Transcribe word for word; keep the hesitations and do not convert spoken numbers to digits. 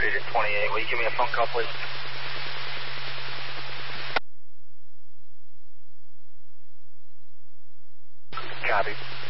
thirty to twenty-eight. Will you give me a phone call, please? Copy.